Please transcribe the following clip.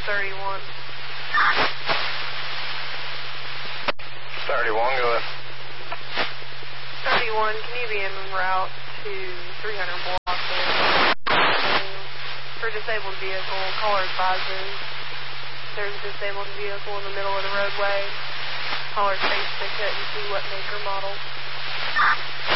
31. 31, go ahead. 31, can you be en route to 300 block for disabled vehicle? Caller advises there's a disabled vehicle in the middle of the roadway. Caller face ticket and see what make or model.